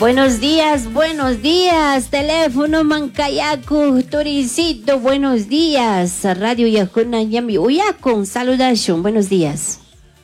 buenos días. Teléfono Mancayacu, Turicito, buenos días. Radio Yajuna Yami Uyakun, saludation, buenos días.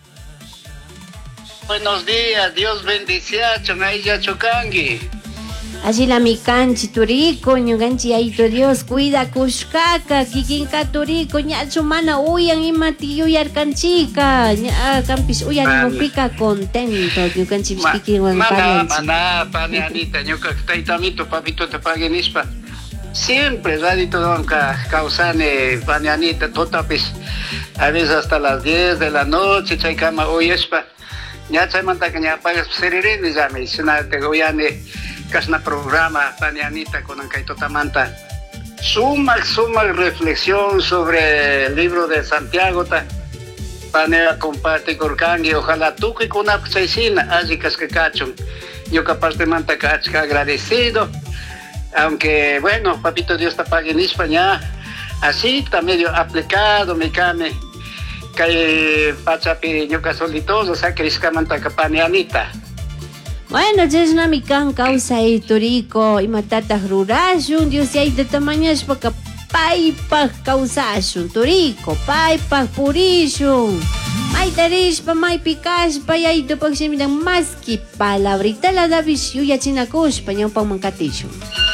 Buenos días, Dios bendice a Chonaya Chocangi. Allí la mi canchi Turico, ñuganchi aito Dios cuida kushkaka, kikinka Turico, ñachu mana uyan imati uyar canchica, campis uyan pica contento, ñuganchi kiki Mana, pane Anita, ñuka taitamito, papito te pague nispa. Siempre radito donka causane, pane Anita, totapis, a veces hasta las 10 de la noche, chaykama uyespa. Ñachay manta que ña pagas seririni llame, sina te uyane. Casna programa, Pani Anita, con Ancaitotamanta. Suma reflexión sobre el libro de Santiago, Panea comparte Corcangi, ojalá tú que con una seisina, allí que cachon. Yo capaz de manta cachca agradecido, aunque bueno, papito Dios te pague en España, así está medio aplicado, me came, que pachapi, yo casolitoso, o sea, que es manta Pani Anita. Bueno, ya es una mican causa y Turico y matata rurashun, Dios ya hay de tamaño es para paipa causashun, Turico, paipa purishun, may tarishpa, may pikashpa, y ahí te paximidan más que palabrita la davishu y achinakushpa, ya un pang mancatishun.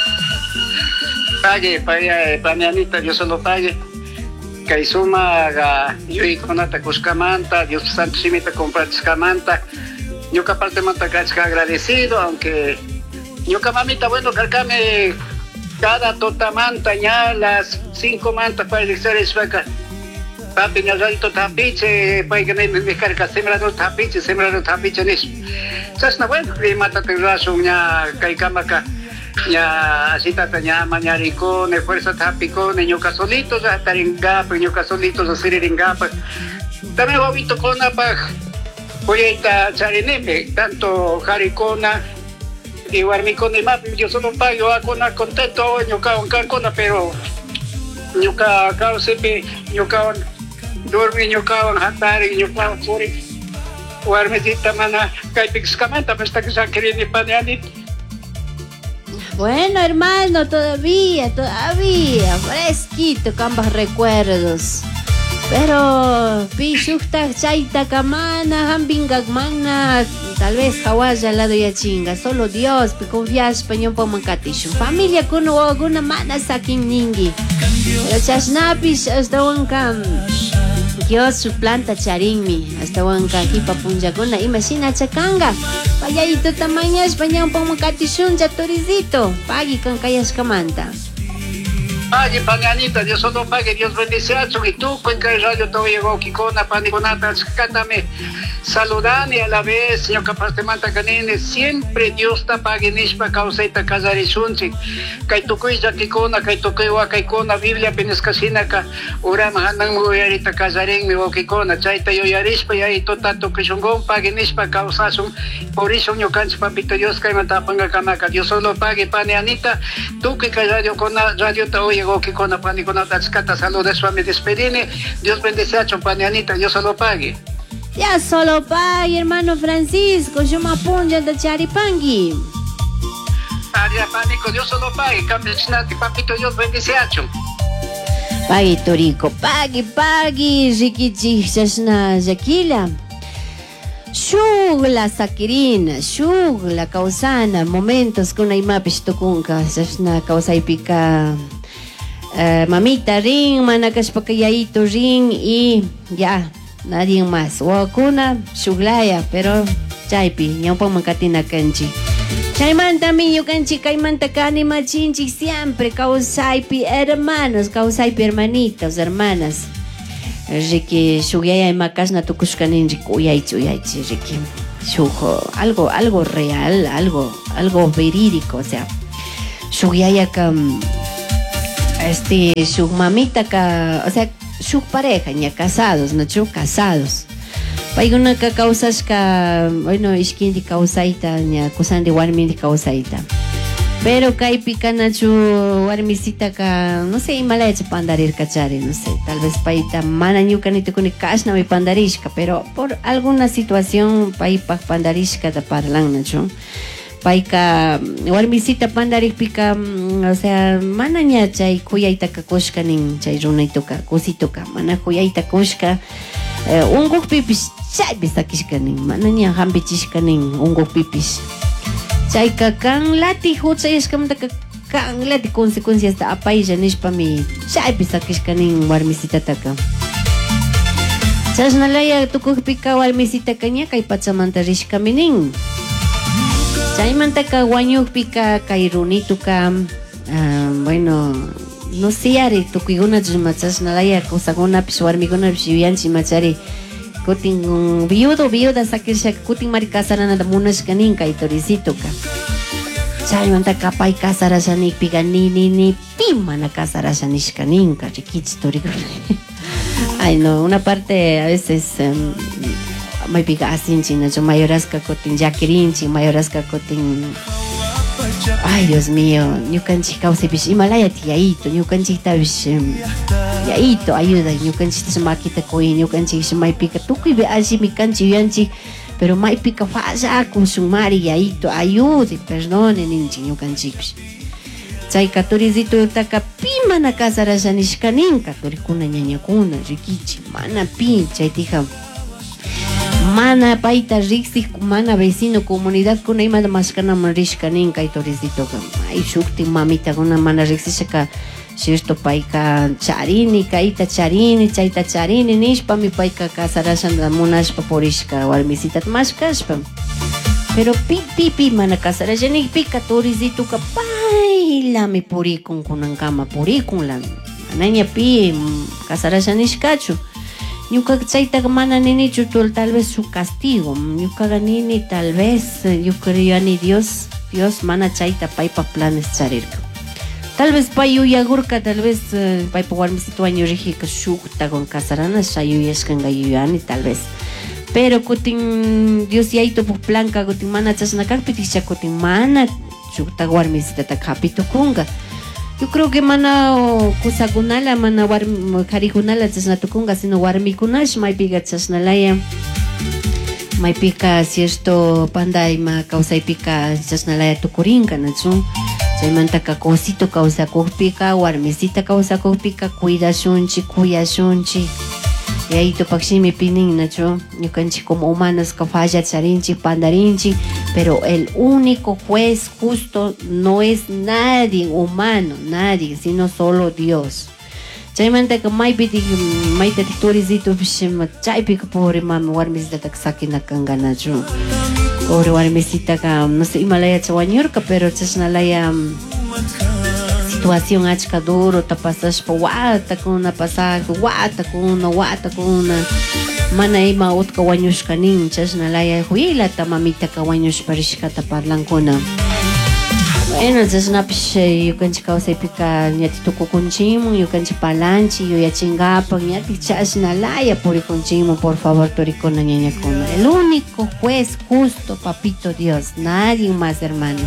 Pague, pañanita, yo solo pague. Kaisuma, yo y conata cuscamanta, Dios santo simita compratiscamanta. Yo capaz de mantacachca agradecido, aunque yo mamita, bueno, carcame cada totamanta, ya las 5 mantas para elixir es vaca. Papi, ya ralito tapiche, para que me carga, sembrado tapiche, nis. Sasna, bueno, que mata te raso, ya caicamaca, ya así tata, ya mañaricone, fuerza tapicone, yo casolitos, ya taringapa, yo casolitos, a siriringapa. También bobito con la paja. Voy a estar charineme, tanto jaricona y guarmicona y más, yo solo pago a cona contento, yo cago en carcona, pero yo cago sepe, yo cago dormir, yo cago en jantar, yo cago furi, guarmecita mana, caipixcamenta, pero está que se quiere ni paneanit. Bueno, hermano, todavía, fresquito, ambos recuerdos. Pero pishukta chaita kamana hambingagmana tal vez hawaya lado ya chinga solo Dios pe confias pañón pa mancatishu familia kuno alguna mana sakin ningi pero chasnapis hasta wankam Dios su planta charinmi hasta wanka hipa punjaguna imagina chakanga payayito tamañas pañón pa mancatishun jatorizito pagi kan kayas kamanta. Pague, Pañanita, Dios solo pague, Dios bendice a y tú, Cuenca de Radio, todo llegó, Kikona, Paniconata, cántame, saludane a la vez, señor capaz de mantacanine, siempre Dios te pague, Nishpa, Causeta, Casarizunchi, Kaitukuya, Kikona, Kaitukewa, Kaikona, Biblia, Penescasina, Urama, Handan, Muyarita, Casarín, mi Kikona, Chaita, Yoyarispa, y ahí totato, Kishungón, pague, Nishpa, Causasun, por eso, yo cancho, papito Dios, Kaimatapanga, Kamaca, Dios solo pague, Pañanita, tú que Radio, con Radio, te oye. Que con la pan y con la tascata saludos a mi despedine. Dios bendice a Chompanianita, Dios solo pague. Ya solo pague, hermano Francisco, yo me apunto de Charipangui. Aria pánico, Dios solo pague, Camichnati, papito, Dios bendice a Chom. Pague, Torico, pague, Rikichi, Shashna, Yakila. Shugla Sakirina, Shugla Causana, momentos con la imapish tokunka, Shashna Causaipica. Mamita ring, manakas pakayayito ring y ya, nadie más. Wakuna, shuglaya, pero chaypi, ya un makatina kanchi. Chaymanta miyo kanchi, kaymanta kani machinchi, siempre causaipi hermanos, causaipi hermanitos, hermanas. Riki, shuglaya y makasna tukushkanin rikuyaichi, riki. Shujo, algo real, algo verídico, o sea, shuglaya kam. Su mamita, o sea, su pareja, ya casados, ¿no? Casados. Paiguna ka causas ka, bueno, iskindi causaita, ya kusan de warmi de causaita. Pero kai picana chu warmisita ka, no sé, mala hecha pandarir cachari, no sé, tal vez paita mana ñuka ni te kuni kashna mi pandarishka, pero por alguna situación pai pa pandarishka da parlan, ¿no? Paika warmisita pandarikpika, o sea, mana ña chay kuyayta kakushka nin chay runaytuka kusituka mana kuyayta kushka unqukpipish chaypi sakishka nin mana ña hampichishka nin unqukpipish chayka kan lati huchayashkamantaka kan lati consecuenciasta apaylla nishpami chaypi sakishka nin warmisitataka chashnalaya tukukpika warmisitaka ña kay pachamanta rishkami nin chaymantaka wañukpika kay runituka bueno no sé ari tukuykunachu chashnalaya kusakunapish warmikunapish yuyanchik machari kutin viuda sakirshaka kutin mari kasaranata munashka nin kay torisituka chaymantaka pay kasarashanikpika ni pi mana kasarasha nishka ninka rikichik turikuna ay no una parte a veces maypica asinchik nacho mayorasca kutin llakirinchik mayorasca kutin ay Dios mío ñukanchik kawsaypish imalayati yayito ñukanchiktapish yayito ayuda ñukanchiktash makita kuy ñukanchik maypica tukuypi allimi kanchik yuyanchik pero maypica fallakushun mari yayito ayude perdone ninchik ñukanchikpish chayka turisitutaka pi mana kasarasha nishka ninka turikuna ñañakuna rikichik mana pi chaytija mana paita riksik mana vecino comunidad kuna imata mashkanaman rishka ninka y turisitoka ay shuktin mamitakuna mana riksishaka shishto payka charini kayta charini chayta charini nishpami payka kasarashanta munashpa purishka warmisitata mashkashpa pero pi mana kasarashanikpika turisituka paylami purikun kunankama purikunlami manaña pi kasarashanishkachu ñuka chaytaqa mana ninichu tal vez su castigo ñukaqa nini tal vez yo creyani Dios mana chayta paypa planes charirka tal vez pay yuyagurka tal vez paypa warmisita wañu rijika shukta con kasaranas yuyashkanqa yuyani tal vez pero kutin Dios yayto puk planka kutin mana chashnakakpitisha kutin mana shukta warmisitata kapitukunqa yo creo que mana kusakunala mana karikunala chasnatukunga sino warmikunash maypiqa chasnalaya maypiqa si esto pandayma kawsaypiqa chasnalaya tukurinka nachu chaymantaka cosito kawsakukpika warmisita kawsakukpika cuidashunchik kuyashunchik yayito pakshimi pinin nachu ñukanchik como humanos ka falla charinchik pandarinchik pero el único juez justo no es nadie humano nadie sino solo Dios chaymantaka maytati turisitopish chaypika pobre mami warmisitata sakinakanqa nachu pobre warmisitaka no sé imalaya wañurka pero chashnalaya situación achka duro tapasashpa watakuna pasaka watakuna mana ima utka wañushka nin chashnalaya huilata mamitaka wañushpa rishkata parlankuna bueno chashnapish yukanchik kawsaypika ñati tukukunchimun yukanchik palanchik yuyachinkapak ñati chashnalaya purikunchimun por favor turikuna ñañakuna el único juez justo papito Dios nadie más hermanos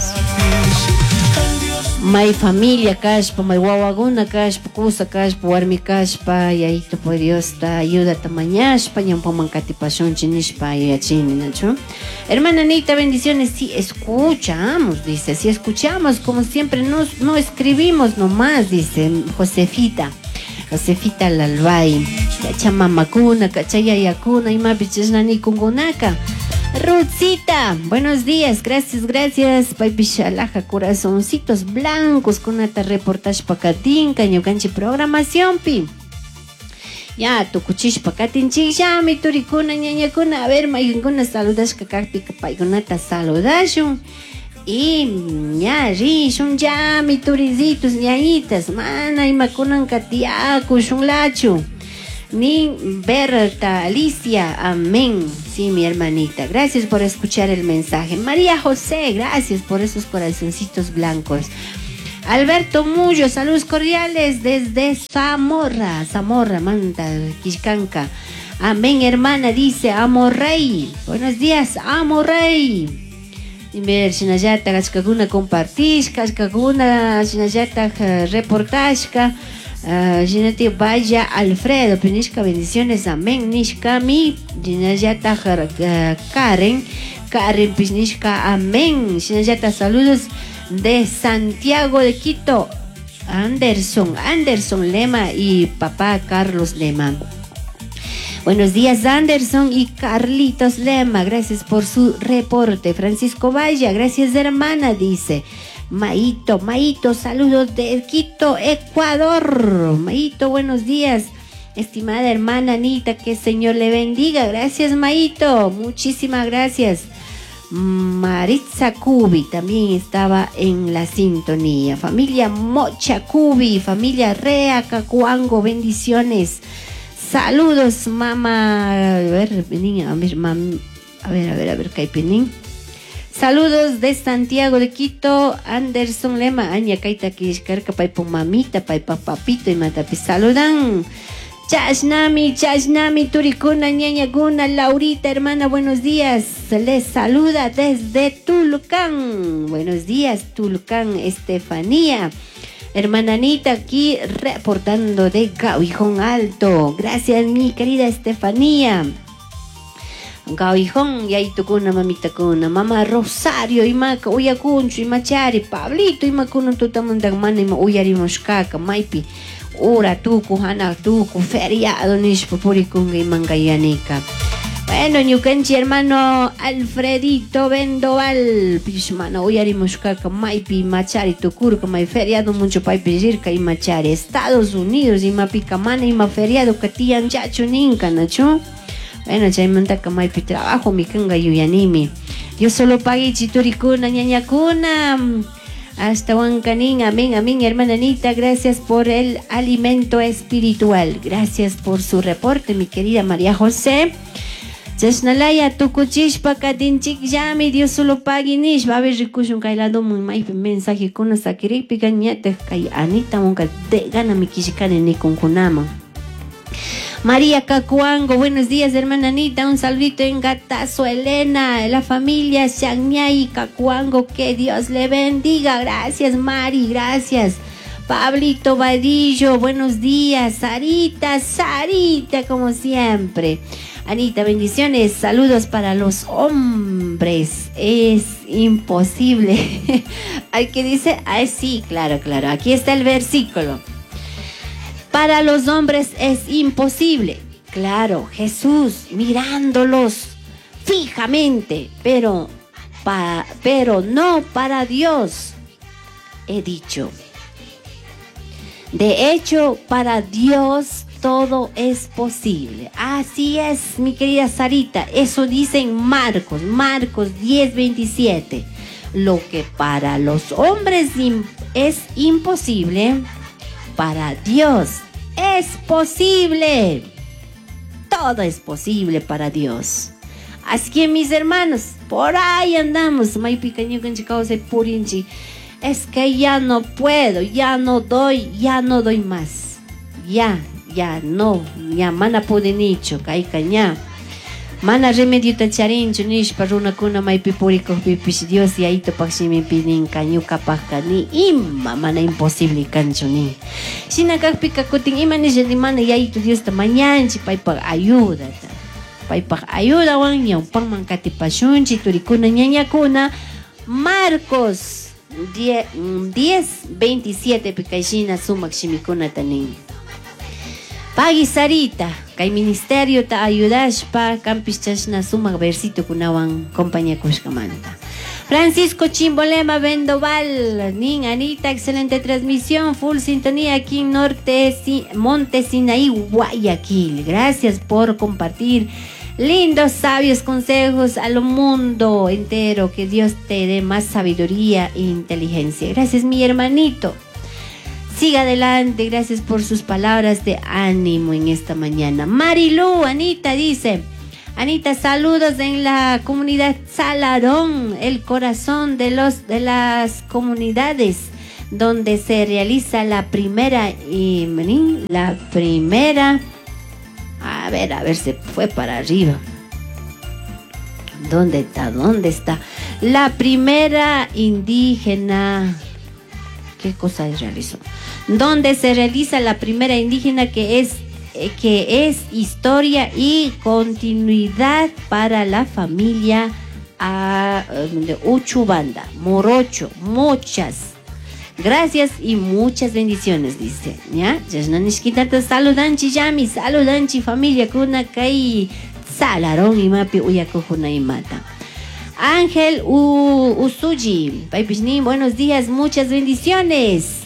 may familia kashpa may wawakuna kashpa kusa kashpa warmi kashpa yayito por Dios ta ayudata mañashpa ñawpaman katipashunchik nishpa yuyachini nachu hermana Anita bendiciones si escuchamos dice si escuchamos como siempre no escribimos nomás dice Josefita Lalbay kachamamakuna kachayayakuna imapi chashnanikunkunaka Ruthcita, buenos días, gracias, Paipishalaja, corazoncitos blancos, con esta reportaje pacatinca, ñucanchi programación, pi. Ya, tu cuchish pacatinchi, ya, mi turicuna, ñañacuna, a ver, mayuncuna, saludas, cacactica, paigunata, saludashun. Y ya, rishun, ya, mi turizitos, ñañitas, mana, y macunan catiacu, shun lachu. Ni Berta Alicia, amén. Sí, mi hermanita, gracias por escuchar el mensaje. María José, gracias por esos corazoncitos blancos. Alberto Mullo, saludos cordiales desde Zamora, Manta, Quiscanca. Amén, hermana, dice Amorrey. Buenos días, Amorrey. Ver, Shinayata, Gachkaguna compartishka, Gachkaguna, Shinayata reportashka. Jinati Vaya Alfredo, Pinishka, bendiciones, amén. Nishkami, Jinayata Karen, Karen Pisnishka, amén. Shinayata, saludos de Santiago de Quito. Anderson Lema y papá Carlos Lema. Buenos días, Anderson y Carlitos Lema, gracias por su reporte. Francisco Valla, gracias hermana, dice Maito, saludos de Quito, Ecuador. Maito, buenos días, estimada hermana Anita, que el Señor le bendiga. Gracias, Maito, muchísimas gracias. Maritza Cubi también estaba en la sintonía. Familia Mocha Cubi, familia Rea Cacuango, bendiciones. Saludos, mamá. A ver, Caipenín. Saludos de Santiago de Quito, Anderson Lema, Aña Kaita Kishkarka, Paipo mamita, Paipa papito y matapi. Saludan. Chashnami, Turicuna, Ñañaguna, Laurita, hermana, buenos días. Les saluda desde Tulcán. Buenos días, Tulcán, Estefanía. Hermana Anita, aquí reportando de Gauijón Alto. Gracias, mi querida Estefanía. Gauijón, y ahí tocó una mamita con una mamá Rosario, y maca, uyacuncho, y machari, Pablito, y macuno, tutamundagmana, y uyarimoscaca, maipi. Ura tuku, hana tuku, feriado, nishpapuricunga y mangayanica. Bueno, ñucanchi hermano Alfredito Vendoval, pishmana, uyarimushkaka, maipi, machari, tukurka, mai feriado, mucho paipi, jirka y machari. Estados Unidos, y mapicamana, y ma feriado, katian chacho ninka, nacho. Bueno, chaymantaka, maipi, trabajo, mi kanga yuyanimi. Yo solo pagué chituricuna, ñañacuna. Hasta Huancanín, amén, hermana Anita, gracias por el alimento espiritual, gracias por su reporte, mi querida María José. Chasnalaya, tukuchishpa, katinchik llame, Dios solo pague nish, va a ver ricushun kailado muy maipe mensaje con esa kirikpi gañate, kay Anita, monka de gana mi kishikane ni con kunama. María Cacuango, buenos días, hermana Anita, un saludito en Gatazo, Elena, la familia Shagñay Cacuango, que Dios le bendiga. Gracias, Mari, gracias. Pablito Vadillo, buenos días. Sarita, como siempre. Anita, bendiciones, saludos para los hombres. Es imposible. Al que dice, sí, claro, aquí está el versículo. Para los hombres es imposible. Claro, Jesús mirándolos fijamente, pero no para Dios, he dicho. De hecho, para Dios todo es posible. Así es, mi querida Sarita. Eso dice en Marcos 10:27. Lo que para los hombres es imposible, para Dios es posible. Todo es posible para Dios. Así que, mis hermanos, por ahí andamos. Es que ya no puedo, ya no doy más. Ya mana pude nicho, caña. Mana remedio tacharincho, nish paruna kuna maipi purico pipis Dios y ahí te paximi pinin cañu capasca ni imma mana imposible cancho ni. Sina pica kutin ima ni mana y ahí tu Dios te mañanchi paipa ayuda. Paipa ayuda wan ya un pan mancati pashunchi turicuna ñañacuna. Marcos 10:27 picaishina sumak shimikuna tanin. Pagi Sarita, kay ministerio ta ayudashpa, campis chashna sumak versito kunawan compañía kushkamanta. Francisco Chimbolema Vendoval, Nin Anita, excelente transmisión, full sintonía aquí en Monte Sinaí, Guayaquil. Gracias por compartir lindos, sabios consejos al mundo entero. Que Dios te dé más sabiduría e inteligencia. Gracias, mi hermanito. Siga adelante, gracias por sus palabras de ánimo en esta mañana. Marilu, Anita dice, Anita, saludos en la comunidad Salarón, el corazón de las comunidades donde se realiza la primera, a ver, se fue para arriba. ¿Dónde está? La primera indígena. ¿Qué cosa realizó? Donde se realiza la primera indígena que es historia y continuidad para la familia de Uchubanda, Morocho, muchas gracias y muchas bendiciones, dice. ¿Ya? Yasnanishkitata saludanchi yami, saludanchi familia kuna kai salaron y mapi uyakujuna y mata. Ángel Usuji, Paipishni, buenos días, muchas bendiciones.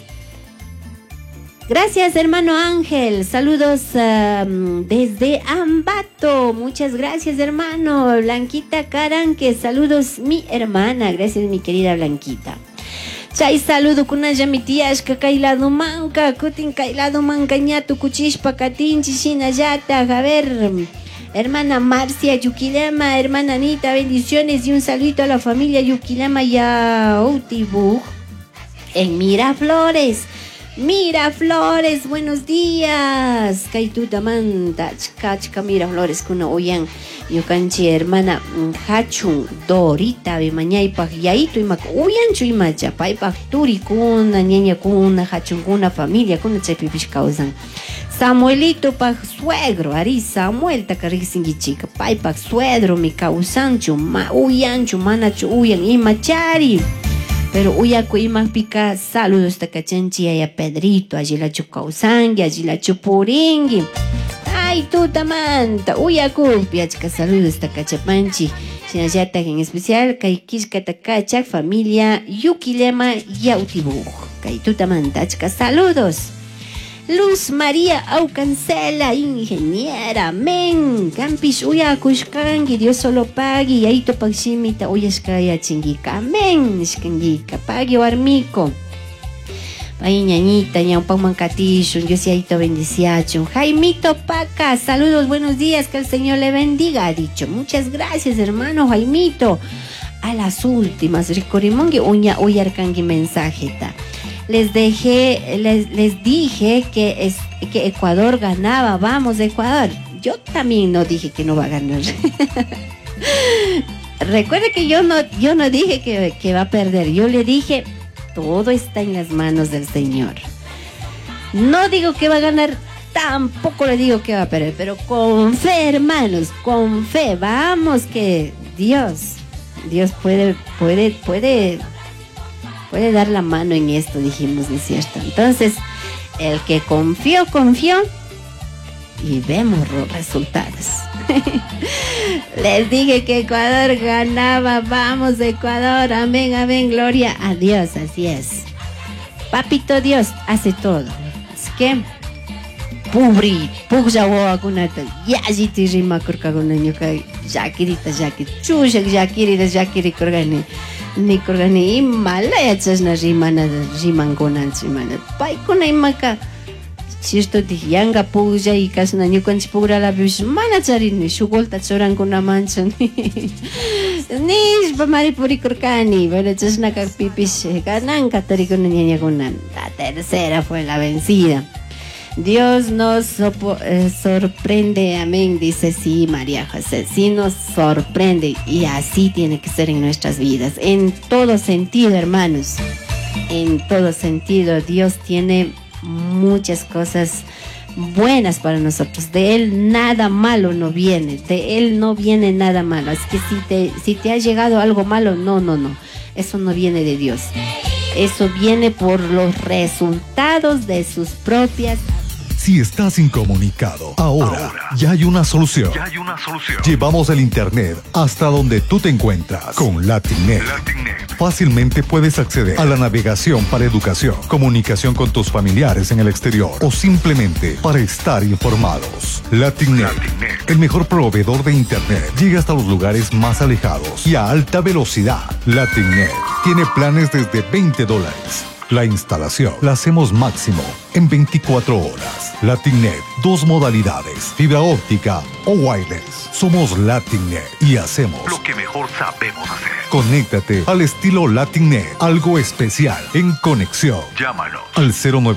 Gracias, hermano Ángel. Saludos desde Ambato. Muchas gracias, hermano. Blanquita Caranque. Saludos, mi hermana. Gracias, mi querida Blanquita. Chay saludo kunaya mi tiashka kailado manca. Kutin kailado manca ñatu kuchishpa katinchi shinayata. A ver, hermana Marcia Yuquilema, hermana Anita, bendiciones y un saludito a la familia Yuquilema y a Utibú en Miraflores. Miraflores, buenos días. Kaituta manta, chka Miraflores kuna oyan. Yukanchi hermana Hachun Dorita be mañaypa yaito imak uyanchu imacha paypa turi kuna ñaña kuna Hachun kuna familia kuna chaypipish causan. Samuelito pa suegro ari Samuel takarisingichika paypa suegro mi causanchu uyanchu manachu uyan imachari. Pero uyaku imak pika saludos takachanchi aya Pedrito allí la chucausangi allí la chupuringi. Ay, tutamanta, uyaku piachka saludos takachapanchi. Shinayata en especial kaikishka takachak familia Yuquilema Yautibuj. Kay tutamanta achka saludos. Luz María Aucancela, ingeniera, amén. Campish uyakushkangi, Dios solo pague. Yaito pagshimita uyashkaya chingika, amén. Shkangika, pague warmiko. Ay, ñañita, ñaupan mancatishun, yo sí ahito bendiciachun. Jaimito Paca, saludos, buenos días, que el Señor le bendiga, ha dicho. Muchas gracias, hermano Jaimito. A las últimas, Ricorimongi, uña uyarkangi mensajeta. Les dije que Ecuador ganaba, vamos Ecuador. Yo también no dije que no va a ganar. Recuerde que yo no dije que va a perder, yo le dije... Todo está en las manos del Señor. No digo que va a ganar, tampoco le digo que va a perder, pero con fe, hermanos, con fe, vamos que Dios puede dar la mano en esto, dijimos, ¿no es cierto? Entonces, el que confió y vemos los resultados. Les dije que Ecuador ganaba, vamos Ecuador, amén, amén, gloria a Dios, así es. Papito Dios hace todo. Es que pubri, pugjawa kunata, yajiti rima kurkaguna nyuka, yakirita, chushak yakiri kurgani, ni kurgani Himalaya chasna rimangonan chimana. Pai kuna imaka. Cierto yanga puja y kasna ñukanchik pugrala bish mana charini shukolta chorankuna manchan nishpa maripurikurkani pero chasnaka pipish gananka tarikuna ñañakuna. La tercera fue la vencida. Dios nos sorprende, amén, dice sí María José, sí nos sorprende y así tiene que ser en nuestras vidas, en todo sentido, hermanos, en todo sentido. Dios tiene muchas cosas buenas para nosotros. De Él nada malo no viene. De Él no viene nada malo. Así que si te ha llegado algo malo, no. Eso no viene de Dios. Eso viene por los resultados de sus propias. Si estás incomunicado, ahora ya hay una solución. Llevamos el internet hasta donde tú te encuentras con Latinnet. Fácilmente puedes acceder a la navegación para educación, comunicación con tus familiares en el exterior o simplemente para estar informados. Latinnet, el mejor proveedor de internet, llega hasta los lugares más alejados y a alta velocidad. Latinnet tiene planes desde $20. La instalación la hacemos máximo en 24 horas. Latinnet, 2 modalidades, fibra óptica o wireless. Somos Latinnet y hacemos lo que mejor sabemos hacer. Conéctate al estilo Latinnet, algo especial en conexión. Llámanos al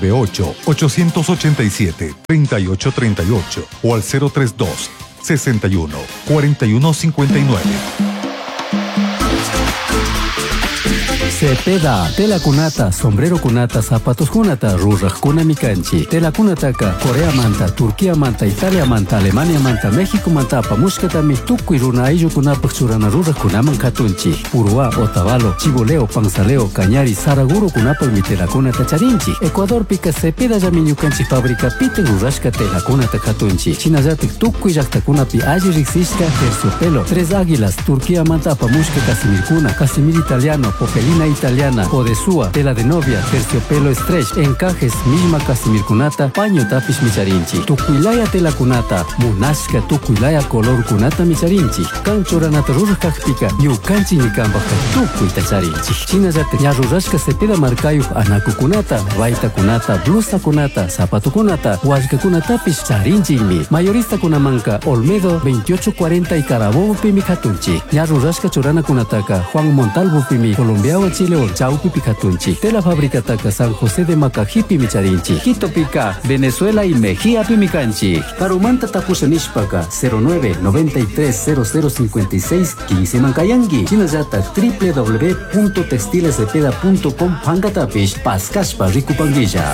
098-887-3838 o al 032-61-4159. Cepeda, tela kunata, sombrero kunata, zapatos kunata, ruraj kunami kanchi. Tela kunataka, Corea manta, Turquía manta, Italia manta, Alemania manta, México manta, pamushkatami, tukuy runa ayllu kunapak churana ruraj kunaman katunchi. Urua, Otavalo, Chiboleo, Panzaleo, Cañari, Saraguro kunapak mi tela kunata charinchi. Ecuador pika Cepeda llamiñu kanchi fabrica pite rurashka tela kunata katunchi. Chinallatik tukuy llaqtakunapi alli riksishka terciopelo, Tres Águilas, Turquía manta, pamushka Casimir kuna, Casimir italiano, Popelina italiana, Odesúa, tela de novia, terciopelo stretch, encajes, misma Casimir kunata, paño tapish micharinchi. Tukuylaya tela kunata, munashka tukuylaya color kunata micharinchi. Kanchoranata rurajkakpika, ñukanchi ñikambaka tukuy tacharinchi. Chinallatik ña rurashka Cepeda markayuq anaku kunata, vaita kunata, blusa kunata, zapato kunata, wallka kunatapish charinchimi. Mayorista kunamanka, Olmedo 2840 y Carabobo pimi katunchi. ña rurashka churana kunataka, Juan Montalvo pimi, Colombiawa Chile Orchaupi pikatunchi. Tela fabricataka San José de Macajipi micharinchi. Quito pica, Venezuela y Mejía pimicanchi. Karumanta tapusanishpaka 09 93 0056 15 mankayangi. Chinallatak www.textilescepeda.com pangatapish paskashpa rikupanguilla.